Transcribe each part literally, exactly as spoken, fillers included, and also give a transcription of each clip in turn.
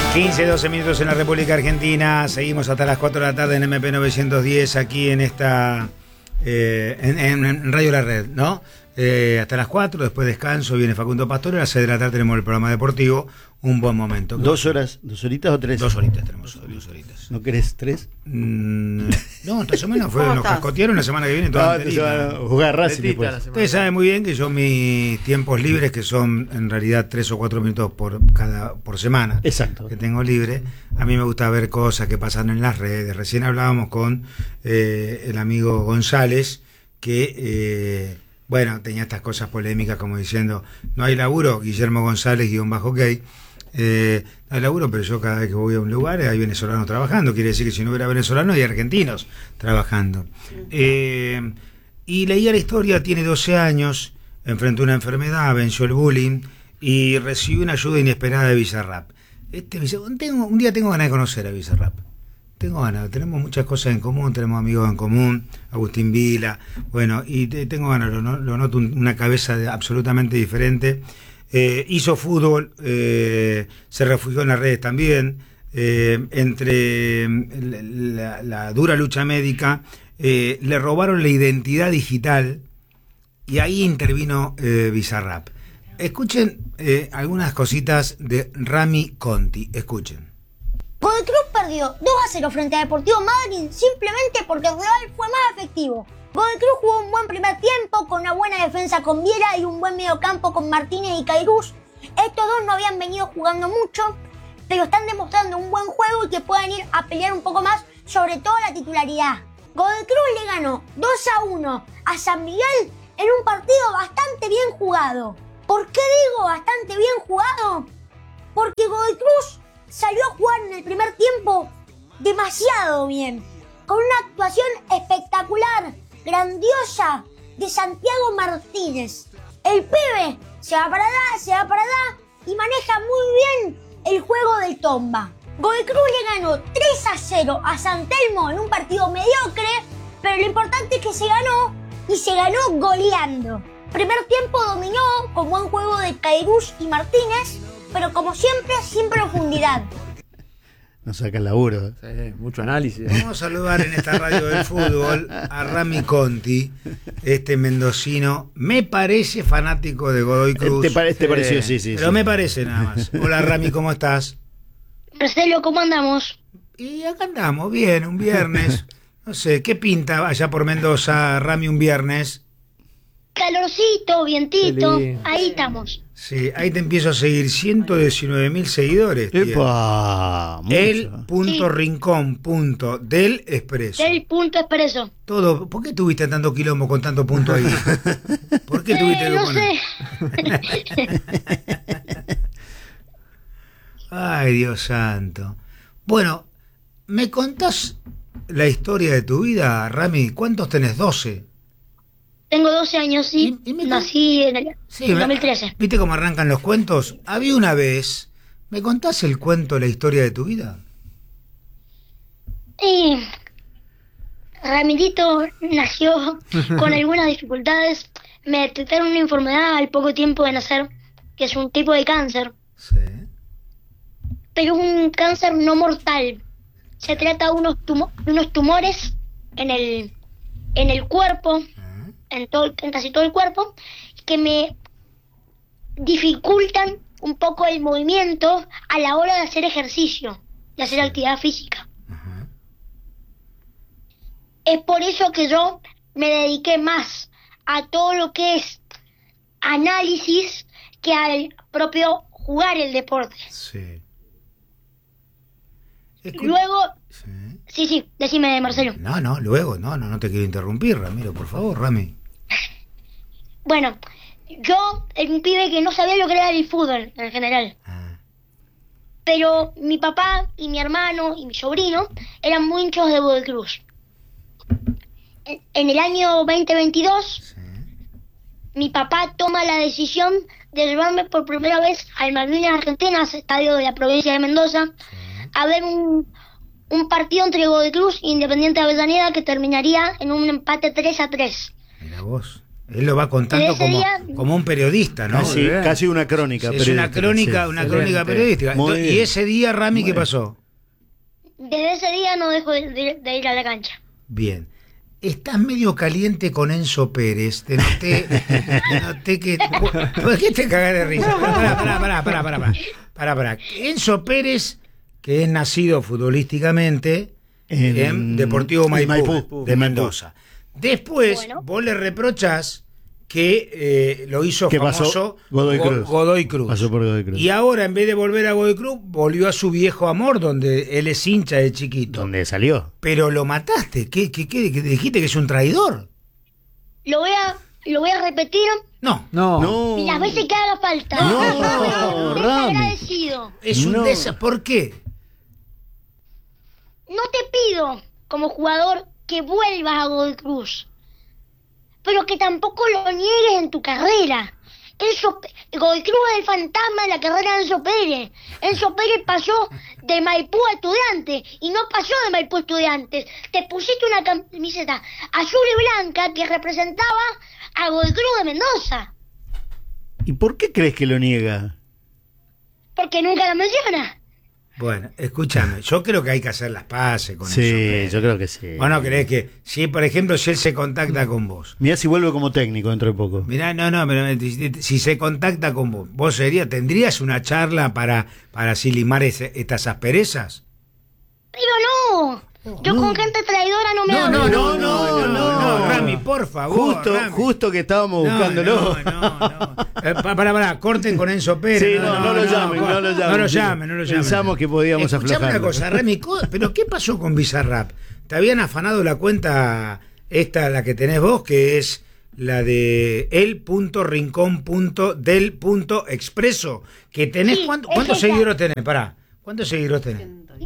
quince, doce minutos en la República Argentina. Seguimos hasta las cuatro de la tarde en M P novecientos diez aquí en esta eh, en, en Radio La Red, ¿no? Eh, hasta las cuatro, después descanso, viene Facundo Pastor, a las seis de la tarde tenemos el programa deportivo, un buen momento. ¿Dos horas, dos horitas o tres? Dos horitas tenemos, dos horitas. ¿No querés tres? Mm, no, esta semana fue, nos cascotearon la semana que viene toda no, la jugar Racing después. Ustedes saben muy bien que yo mis tiempos libres, que son en realidad tres o cuatro minutos por cada por semana, exacto, que tengo libre, a mí me gusta ver cosas que pasan en las redes. Recién hablábamos con eh, el amigo González, que... Eh, bueno, tenía estas cosas polémicas como diciendo, no hay laburo, Guillermo González guión bajo gay, eh, no hay laburo, pero yo cada vez que voy a un lugar hay venezolanos trabajando, quiere decir que si no hubiera venezolanos hay argentinos trabajando. Eh, y leía la historia, tiene doce años, enfrentó una enfermedad, venció el bullying y recibió una ayuda inesperada de Bizarrap. Este, tengo, un día tengo ganas de conocer a Bizarrap. Tengo ganas, tenemos muchas cosas en común, tenemos amigos en común, Agustín Vila, bueno, y te, tengo ganas, lo, lo noto un, una cabeza de, absolutamente diferente. Eh, hizo fútbol, eh, se refugió en las redes también, eh, entre la, la dura lucha médica, eh, le robaron la identidad digital y ahí intervino eh, Bizarrap. Escuchen eh, algunas cositas de Rami Conti, escuchen. Godoy Cruz perdió dos a cero frente a Deportivo Madryn simplemente porque el rival fue más efectivo. Godoy Cruz jugó un buen primer tiempo con una buena defensa con Viera y un buen mediocampo con Martínez y Cairuz. Estos dos no habían venido jugando mucho, pero están demostrando un buen juego y que pueden ir a pelear un poco más, sobre todo la titularidad. Godoy Cruz le ganó dos a uno a San Miguel en un partido bastante bien jugado. ¿Por qué digo bastante bien jugado? Porque Godoy Cruz salió a jugar en el primer tiempo demasiado bien, con una actuación espectacular, grandiosa, de Santiago Martínez. El pibe se va para allá, se va para allá y maneja muy bien el juego del Tomba. Godoy Cruz le ganó tres a cero a San Telmo en un partido mediocre, pero lo importante es que se ganó y se ganó goleando. Primer tiempo dominó con buen juego de Cairuz y Martínez, pero como siempre, sin profundidad. Nos saca el laburo. Sí, mucho análisis. Vamos a saludar en esta radio del fútbol a Rami Conti, este mendocino, me parece fanático de Godoy Cruz. ¿Te, pare, te pareció? Sí, sí. Pero sí. me parece nada más. Hola Rami, ¿cómo estás? Marcelo, ¿cómo andamos? Y acá andamos, bien, un viernes. No sé, ¿qué pinta allá por Mendoza, Rami, un viernes? Calorcito, vientito, ahí estamos. Sí, ahí te empiezo a seguir, ciento diecinueve mil seguidores. ¡Epa! El punto rincón punto del expreso. Del punto expreso. Todo. ¿Por qué tuviste tanto quilombo con tanto punto ahí? ¿Por qué tuviste eh, que no poner? sé. Ay, Dios santo. Bueno, ¿me contás la historia de tu vida, Rami? ¿Cuántos tenés? doce. Tengo doce años, sí. ¿Y, y nací en el sí, dos mil trece. ¿Viste cómo arrancan los cuentos? Había una vez. ¿Me contás el cuento, la historia de tu vida? Sí. Ramidito nació con algunas dificultades. Me detectaron una enfermedad al poco tiempo de nacer, que es un tipo de cáncer. Sí. Pero es un cáncer no mortal. Se trata de unos, tumo- de unos tumores en el, en el cuerpo. En, todo, en casi todo el cuerpo, que me dificultan un poco el movimiento a la hora de hacer ejercicio, de hacer actividad física. Ajá. Es por eso que yo me dediqué más a todo lo que es análisis que al propio jugar el deporte. Sí. Escu- Luego... Sí. Sí, sí, decime, Marcelo. No, no, luego, no, no, no te quiero interrumpir, Ramiro, por favor, Rami. Bueno, yo era un pibe que no sabía lo que era el fútbol en general. Ah. Pero mi papá y mi hermano y mi sobrino eran muy hinchos de Godoy Cruz. En, en el año veinte veintidós, Sí. mi papá toma la decisión de llevarme por primera vez al Malvinas Argentinas, estadio de la provincia de Mendoza, Sí. a ver un, un partido entre Godoy Cruz e Independiente de Avellaneda que terminaría en un empate tres a tres. Mira vos. Él lo va contando como, día... como un periodista, ¿no? Casi, casi una crónica. Es una crónica, sí. una crónica periodística. Entonces, y ese día, Rami, ¿qué pasó? Desde ese día no dejo de, de, de ir a la cancha. Bien. Estás medio caliente con Enzo Pérez. Te noté, te noté que... ¿Por qué te cagás de risa? Pará, pará, pará, pará, pará, pará. Pará, pará. Enzo Pérez, que es nacido futbolísticamente en, en Deportivo Maipú, Maipú de Mendoza. Después, bueno. vos le reprochás que eh, lo hizo famoso pasó? Godoy Cruz. Godoy Cruz. Pasó por Godoy Cruz. Y ahora, en vez de volver a Godoy Cruz, volvió a su viejo amor, donde él es hincha de chiquito. ¿Dónde salió? Pero lo mataste. ¿Qué, qué, qué, qué dijiste que es un traidor? Lo voy a, lo voy a repetir. No. No. no. Las veces que haga falta. No, no, no Rami. Es un no. desa. ¿Por qué? No te pido, como jugador, que vuelvas a Godoy Cruz, pero que tampoco lo niegues en tu carrera. Enzo, Godoy Cruz es el fantasma de la carrera de Enzo Pérez. Enzo Pérez pasó de Maipú a Estudiantes y no pasó de Maipú a Estudiantes. Te pusiste una camiseta azul y blanca que representaba a Godoy Cruz de Mendoza. ¿Y por qué crees que lo niega? Porque nunca la menciona. Bueno, escúchame, yo creo que hay que hacer las paces con sí, eso. Sí, yo creo que sí. Bueno, ¿crees que si, por ejemplo, si él se contacta con vos? Mirá si vuelve como técnico dentro de poco. Mirá, no, no, pero si se contacta con vos, ¿vos sería, tendrías una charla para, para así limar ese, estas asperezas? Pero no, yo no. con gente traidora no me no, hablo. No, no, no, no, no, no, Rami, por favor. Justo, Rami. justo que estábamos no, buscándolo. No, no, no. Eh, para, para, para, corten con Enzo Pérez. Sí, no, no, no, no, lo llamen, no, no lo llamen. No lo llamen, no lo llamen. Pensamos que podíamos aflojarlo. Escuchame una cosa, Rami, ¿pero qué pasó con Bizarrap? ¿Te habían afanado la cuenta esta, la que tenés vos, que es la de el punto rincón punto del punto expreso? Que tenés, sí, ¿cuánto, ¿Cuántos seguidores tenés? Pará, ¿cuántos seguidores tenés?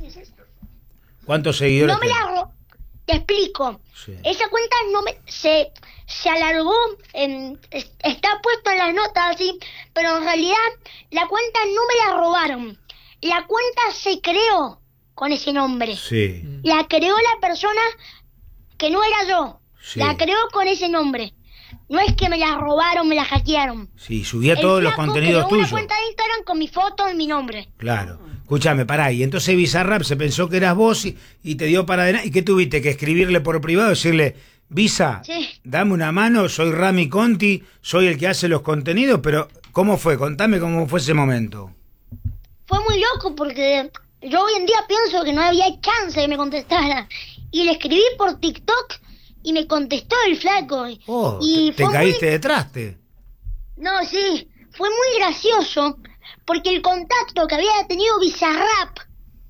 ¿Cuántos seguidores no me tenés? La ro- te explico. Sí. Esa cuenta no me se se alargó, en, está puesto en las notas así, pero en realidad la cuenta no me la robaron. La cuenta se creó con ese nombre. Sí. La creó la persona que no era yo. Sí. La creó con ese nombre. No es que me la robaron, me la hackearon. Sí, subía El todos los contenidos creó tuyos. Una cuenta de Instagram con mi foto y mi nombre. Claro. Escúchame, pará, y entonces Bizarrap se pensó que eras vos y, y te dio para adelante. ¿Y qué tuviste? ¿Que escribirle por privado? Decirle, Visa, sí. dame una mano, soy Rami Conti, soy el que hace los contenidos, pero ¿cómo fue? Contame cómo fue ese momento. Fue muy loco porque yo hoy en día pienso que no había chance de que me contestara. Y le escribí por TikTok y me contestó el flaco. Oh, y te, te caíste muy... de traste. No, sí, fue muy gracioso porque el contacto que había tenido Bizarrap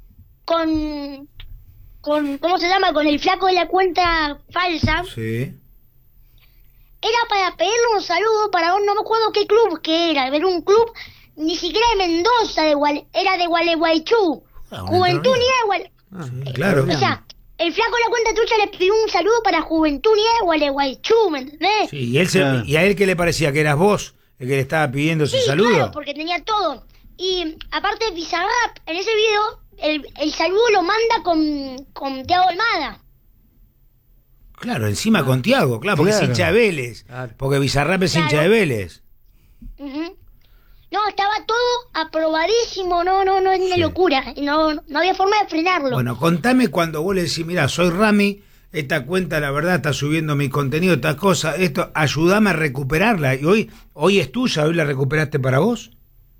con, con, ¿cómo se llama? Con el flaco de la cuenta falsa. Sí. Era para pedirle un saludo para un, no me acuerdo qué club que era, ver un club, ni siquiera de Mendoza, de Guale, era de Gualeguaychú. Ah, Juventud Unida de Guale... Ah, sí, claro. O sea, el flaco de la cuenta trucha le pidió un saludo para Juventud Unida de Gualeguaychú, ¿me entendés? Sí, y, él se, ah. ¿y a él qué le parecía? ¿Que eras vos el que le estaba pidiendo ese sí, saludo? Claro, porque tenía todo. Y aparte Bizarrap, en ese video, el, el saludo lo manda con, con Thiago Almada. Claro, encima con Thiago, claro, porque claro. es hincha de Vélez. Claro. Porque Bizarrap es claro. hincha de Vélez. Uh-huh. No, estaba todo aprobadísimo, no, no, no es una sí. locura. No, no había forma de frenarlo. Bueno, contame cuando vos le decís, mirá, soy Rami, esta cuenta la verdad está subiendo mi contenido, estas cosas, esto, ayúdame a recuperarla. Y hoy, hoy es tuya, hoy la recuperaste para vos.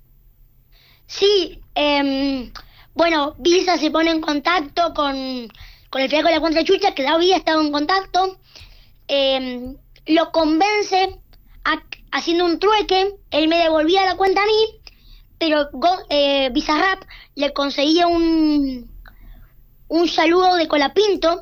Sí, eh, bueno, Visa se pone en contacto con, con el flaco de la cuenta de Chucha, que había estado en contacto, eh, lo convence a, haciendo un trueque, él me devolvía la cuenta a mí, pero eh, Bizarrap le conseguía un, un saludo de Colapinto.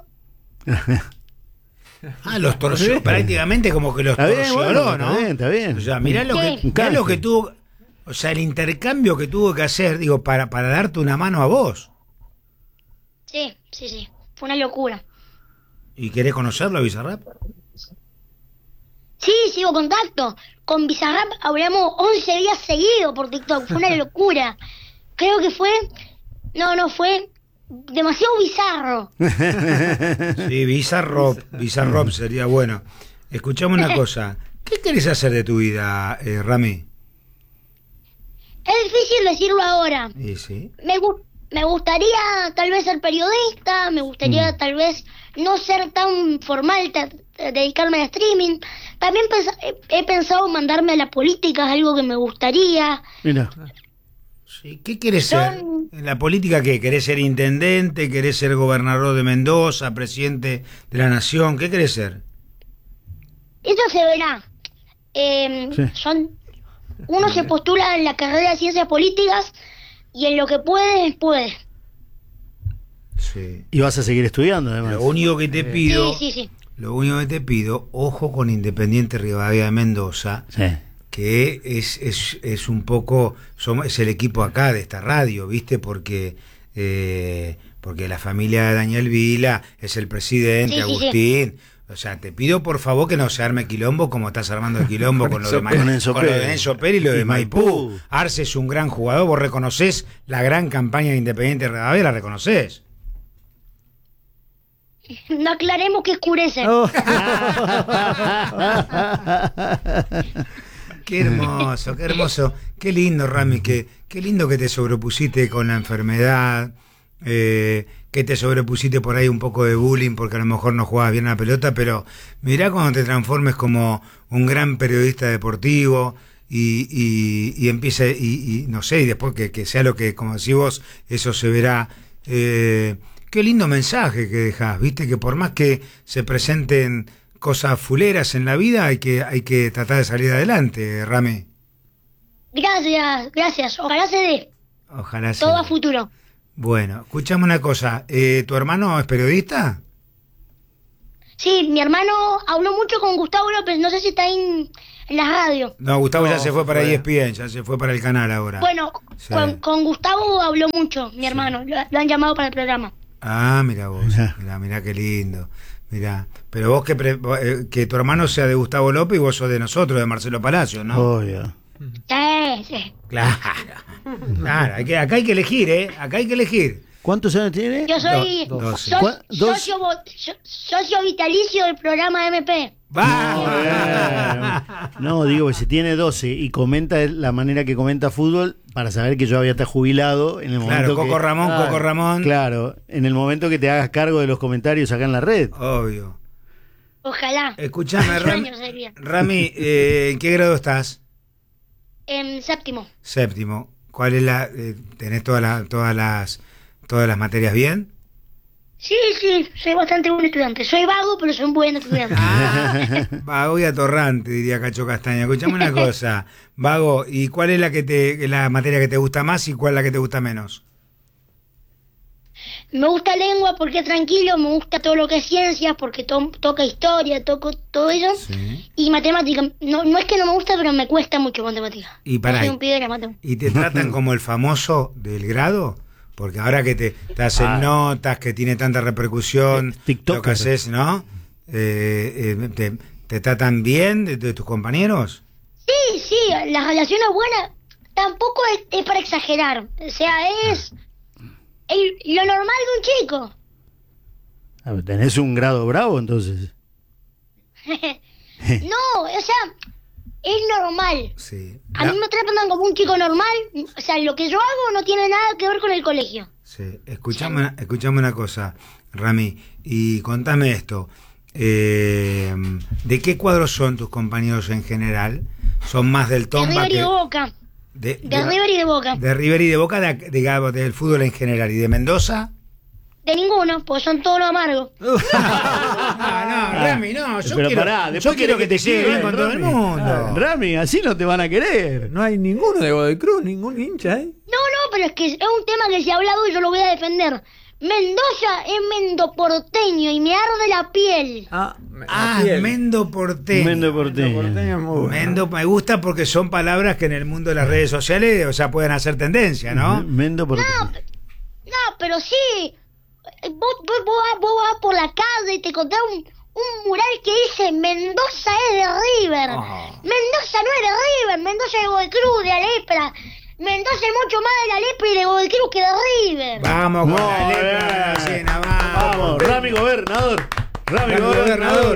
Ah, los torció prácticamente como que los torció, bueno, ¿no? Está bien, está bien. O sea, mirá lo que, mirá lo que tuvo... O sea, el intercambio que tuvo que hacer, digo, para, para darte una mano a vos. Sí, sí, sí. Fue una locura. ¿Y querés conocerlo, Bizarrap? Sí, sigo contacto. Con Bizarrap hablamos once días seguidos por TikTok. Fue una locura. Creo que fue... No, no, fue demasiado bizarro. Sí, Bizarrop. Bizarrop sería bueno. Escuchame una cosa. ¿Qué querés hacer de tu vida, eh, Rami? Es difícil decirlo ahora. ¿Y sí? Me, gu- me gustaría tal vez ser periodista, me gustaría Mm. tal vez no ser tan formal, ta- ta- dedicarme al streaming. También pens- he, he pensado mandarme a la política, es algo que me gustaría. Mira. Sí. ¿Qué querés ser? Son- ¿En la política qué? ¿Querés ser intendente? ¿Querés ser gobernador de Mendoza? ¿Presidente de la nación? ¿Qué querés ser? Eso se verá. Eh, Sí. son Uno se postula en la carrera de ciencias políticas y en lo que puede, puede. Sí. Y vas a seguir estudiando, además. Lo único que te pido, Sí, sí, sí. lo único que te pido, ojo con Independiente Rivadavia de Mendoza, Sí. que es, es, es un poco, somos, es el equipo acá de esta radio, ¿viste? Porque eh, porque la familia de Daniel Vila es el presidente, Sí, sí, sí. Agustín. O sea, te pido por favor que no se arme quilombo como estás armando el quilombo con lo de, Ma- Con Enzo con lo de Pérez. Enzo Pérez y lo de Y Maipú. Maipú. Arce es un gran jugador, vos reconocés la gran campaña de Independiente Rivadavia, la reconoces. No aclaremos que oscurece. Oh. Qué hermoso, qué hermoso, qué lindo, Rami, que, qué lindo que te sobrepusiste con la enfermedad, eh, que te sobrepusiste por ahí un poco de bullying porque a lo mejor no jugabas bien la pelota, pero mirá cuando te transformes como un gran periodista deportivo y, y, y empiece, y, y no sé, y después que, que sea lo que, como decís vos, eso se verá. Eh, qué lindo mensaje que dejás, viste, que por más que se presenten cosas fuleras en la vida, hay que, hay que tratar de salir adelante, Rami. Gracias, gracias. Ojalá se dé. Ojalá sea. Todo a futuro. Bueno, escuchame una cosa, eh, ¿tu hermano es periodista? Sí, mi hermano habló mucho con Gustavo López, no sé si está ahí en, en la radio. No, Gustavo No, ya se fue para fue. E S P N, ya se fue para el canal ahora. Bueno, Sí. con, con Gustavo habló mucho, mi hermano. Lo, lo han llamado para el programa. Ah, mira vos, Mirá. mira, mira qué lindo. Mira, pero vos que, pre- eh, que tu hermano sea de Gustavo López y vos sos de nosotros, de Marcelo Palacio, ¿no? Obvio. Sí, sí. Claro, claro, hay que, acá hay que elegir, ¿eh? Acá hay que elegir. ¿Cuántos años tiene? Yo soy Do- doce. so- ¿Cuá- dos? socio, vo- so- socio vitalicio del programa M P. ¡Va! Eh, No, digo que si tiene doce y comenta la manera que comenta fútbol, para saber que yo había estado jubilado en el momento Claro, que... Coco Ramón, Claro, Coco Ramón. Claro, en el momento que te hagas cargo de los comentarios acá en la red. Obvio. Ojalá. Escuchame, Rami, Sueño sería. Rami, eh, ¿en qué grado estás? En séptimo. Séptimo. ¿Cuál es la? eh, ¿Tenés todas las, todas las, todas las materias bien? Sí, sí, soy bastante buen estudiante. Soy vago, pero soy un buen estudiante. Ah, vago y atorrante, diría Cacho Castaña. Escuchame una cosa, Vago, ¿y cuál es la que te, la materia que te gusta más y cuál es la que te gusta menos? Me gusta lengua porque es tranquilo, me gusta todo lo que es ciencias porque to- toca historia, toco todo eso. Sí. Y matemática, no, no es que no me gusta, pero me cuesta mucho matemática. Y pará, No soy y- un pibe de la matemática. ¿Y te tratan como el famoso del grado? Porque ahora que te, te hacen Ah. notas, que tiene tanta repercusión, Eh, TikToker. lo que haces, ¿no? Eh, eh, te, ¿Te tratan bien de, de tus compañeros? Sí, sí, las relaciones buenas tampoco es, es para exagerar. O sea, es el- lo normal de un chico. A ver, tenés un grado bravo, entonces. No, o sea, es normal. Sí. A La- mí me tratan como un chico normal. O sea, lo que yo hago no tiene nada que ver con el colegio. Sí, escuchame, una- escuchame una cosa, Rami, y contame esto. Eh, ¿De qué cuadros son tus compañeros en general? ¿Son más del De Tomba River y que de Boca. de, De River y de Boca. de River y de Boca, de, digamos, del fútbol en general, y de Mendoza? De ninguno, porque son todos los amargos. No, no, Rami, no, yo Pero quiero, pará, yo después quiero que te quiere lleve bien con todo el Rami. mundo. Ah, Rami, así no te van a querer. No hay ninguno de Godoy Cruz, ningún hincha, ¿eh? No, no, pero es que es un tema que se ha hablado y yo lo voy a defender. Mendoza es mendoporteño y me arde la piel. Ah, me- Ah, Fiel. Mendo Porteño. Mendo Porteño. Porteño es muy bueno. Mendo me gusta porque son palabras que en el mundo de las redes sociales, o sea, pueden hacer tendencia, ¿no? Mendo Porteño. No, pe- no, pero sí. Vos, vos, vos vas- vos vas por la calle y te encontrás un, un mural que dice Mendoza es de River. Oh. Mendoza no es de River, Mendoza es de Godoy Cruz, de Alepra. Mendoza es mucho más de la Alepra y de Godoy Cruz que de River. Vamos con No, la letra eh. de la cena, vamos. Vamos, Rami gobernador. Rami Rami gobernador. gobernador.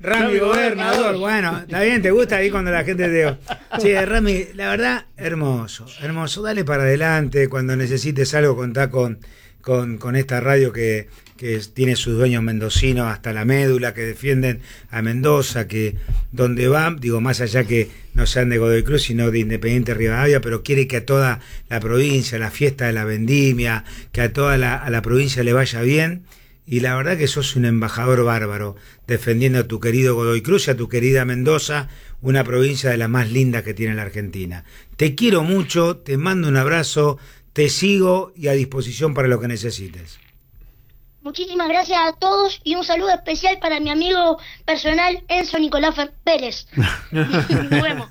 Rami Gobernador, bueno, está bien, te gusta ahí cuando la gente te... Che, Rami, la verdad, hermoso, hermoso, dale para adelante, cuando necesites algo contá con, con, con esta radio que, que tiene sus dueños mendocinos hasta la médula, que defienden a Mendoza, que donde va, digo, más allá que no sean de Godoy Cruz, sino de Independiente Rivadavia, pero quiere que a toda la provincia, la fiesta de la vendimia, que a toda la, a la provincia le vaya bien. Y la verdad que sos un embajador bárbaro, defendiendo a tu querido Godoy Cruz y a tu querida Mendoza, una provincia de las más lindas que tiene la Argentina. Te quiero mucho, te mando un abrazo, te sigo y a disposición para lo que necesites. Muchísimas gracias a todos y un saludo especial para mi amigo personal Enzo Nicolás Pérez. Nos vemos.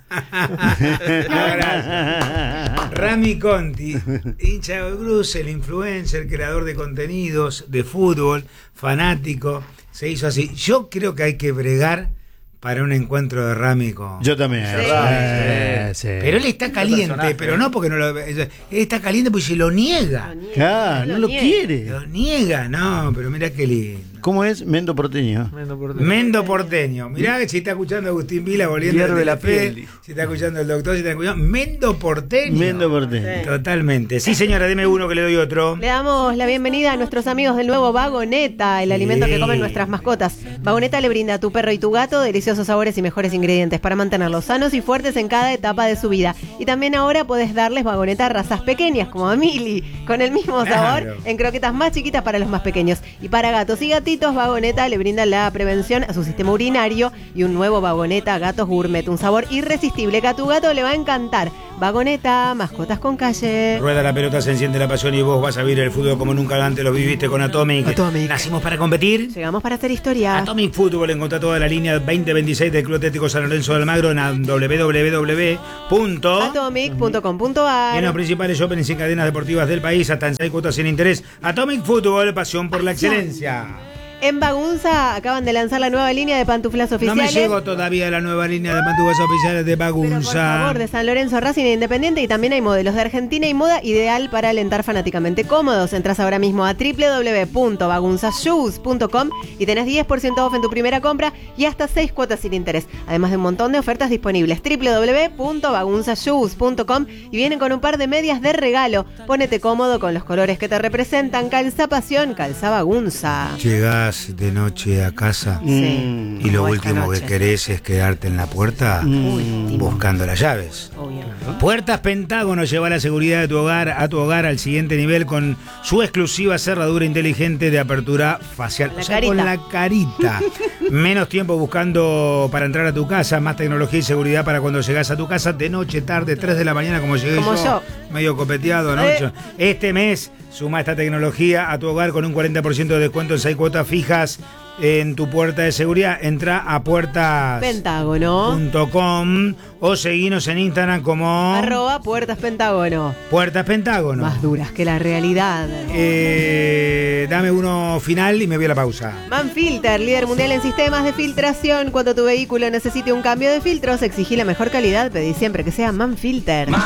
Rami Conti, hincha de Godoy Cruz, el influencer, creador de contenidos de fútbol, fanático, se hizo así. Yo creo que hay que bregar para un encuentro de Rami con... Yo también. Sí. Eh, sí. Pero él está caliente, pero no porque no lo... Él está caliente porque se lo niega. Claro, no lo quiere. Lo niega, no, pero mira qué lindo. ¿Cómo es? Mendo porteño. Mendo porteño. Mendo porteño. Mirá que si está escuchando Agustín Vila volviendo Hierve de la la piel, piel. si está escuchando el doctor, si está escuchando... Mendo porteño. Mendo porteño. Totalmente. Sí, señora, deme uno que le doy otro. Le damos la bienvenida a nuestros amigos del nuevo Vagoneta, el Sí. alimento que comen nuestras mascotas. Vagoneta le brinda a tu perro y tu gato deliciosos sabores y mejores ingredientes para mantenerlos sanos y fuertes en cada etapa de su vida. Y también ahora podés darles Vagoneta a razas pequeñas, como a Mili, con el mismo sabor Claro. en croquetas más chiquitas para los más pequeños. Y para gatos y gatitos, Vagoneta le brinda la prevención a su sistema urinario y un nuevo Vagoneta Gatos Gourmet, un sabor irresistible que a tu gato le va a encantar. Vagoneta, mascotas con calle. Rueda la pelota, se enciende la pasión y vos vas a vivir el fútbol como nunca antes lo viviste con Atomic. Atomic. Nacimos para competir. Llegamos para hacer historia. Atomic Fútbol, encontrá toda la línea veinte veintiséis del Club Atlético San Lorenzo de Almagro en doble u doble u doble u punto atomic punto com punto a en los r. principales shoppings y cadenas deportivas del país, hasta en seis cuotas sin interés. Atomic Fútbol, pasión por la excelencia. En Bagunza acaban de lanzar la nueva línea de pantuflas No oficiales. me llegó todavía la nueva línea de pantuflas oficiales de Pero por Bagunza. favor, de San Lorenzo, Racing e Independiente, y también hay modelos de Argentina y moda ideal para alentar fanáticamente cómodos. Entras ahora mismo a doble u doble u doble u punto bagunza shoes punto com y tenés diez por ciento off en tu primera compra y hasta seis cuotas sin interés. Además de un montón de ofertas disponibles. doble u doble u doble u punto bagunza shoes punto com y vienen con un par de medias de regalo. Ponete cómodo con los colores que te representan. Calza pasión, calza Bagunza. Llegás de noche a casa Sí. y lo Como esta último que noche. querés es quedarte en la puerta buscando las llaves. Obvio. Puertas Pentágono lleva la seguridad de tu hogar a tu hogar al siguiente nivel con su exclusiva cerradura inteligente de apertura facial. La O sea, con carita. la carita. Menos tiempo buscando para entrar a tu casa, más tecnología y seguridad para cuando llegás a tu casa de noche, tarde, tres de la mañana, como llegué Como yo, yo. medio copeteado, ¿no? Eh. Este mes suma esta tecnología a tu hogar con un cuarenta por ciento de descuento en seis cuotas fijas en tu puerta de seguridad. Entra a puertas Pentágono. punto com o seguinos en Instagram como Arroba Puertas Pentágono. Puertas Pentágono. Más duras que la realidad. Eh, dame uno final y me voy a la pausa. Manfilter, líder mundial en sistemas de filtración. Cuando tu vehículo necesite un cambio de filtros, exigí la mejor calidad, pedí siempre que sea Manfilter.